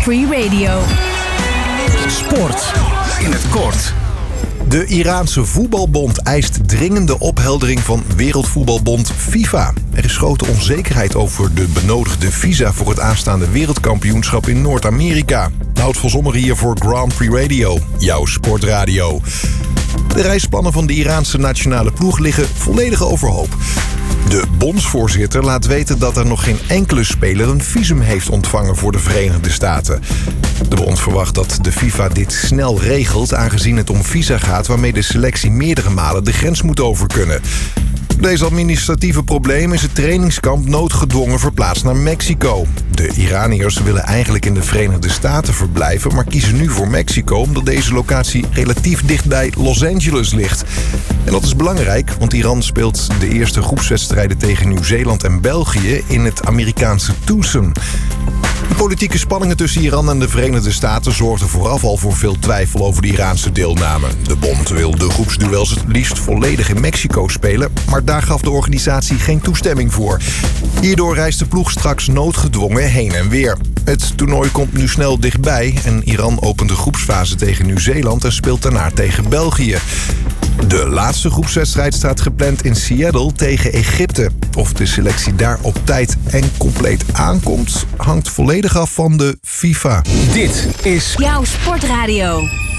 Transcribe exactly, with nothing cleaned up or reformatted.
Prix Radio. Sport in het kort. De Iraanse voetbalbond eist dringende opheldering van Wereldvoetbalbond FIFA. Er is grote onzekerheid over de benodigde visa voor het aanstaande wereldkampioenschap in Noord-Amerika. Houd van Sommer hier voor Grand Prix Radio, jouw sportradio. De reisplannen van de Iraanse nationale ploeg liggen volledig overhoop. De bondsvoorzitter laat weten dat er nog geen enkele speler een visum heeft ontvangen voor de Verenigde Staten. De bond verwacht dat de FIFA dit snel regelt, aangezien het om visa gaat waarmee de selectie meerdere malen de grens moet over kunnen. Door deze administratieve probleem is het trainingskamp noodgedwongen verplaatst naar Mexico. De Iraniërs willen eigenlijk in de Verenigde Staten verblijven, maar kiezen nu voor Mexico omdat deze locatie relatief dicht bij Los Angeles ligt. En dat is belangrijk, want Iran speelt de eerste groepswedstrijden tegen Nieuw-Zeeland en België in het Amerikaanse Tucson. De politieke spanningen tussen Iran en de Verenigde Staten zorgden vooraf al voor veel twijfel over de Iraanse deelname. De bond wil de groepsduels het liefst volledig in Mexico spelen, maar daar gaf de organisatie geen toestemming voor. Hierdoor reist de ploeg straks noodgedwongen heen en weer. Het toernooi komt nu snel dichtbij en Iran opent de groepsfase tegen Nieuw-Zeeland en speelt daarna tegen België. De laatste groepswedstrijd staat gepland in Seattle tegen Egypte. Of de selectie daar op tijd en compleet aankomt, hangt volledig af van de FIFA. Dit is Jouw sportradio.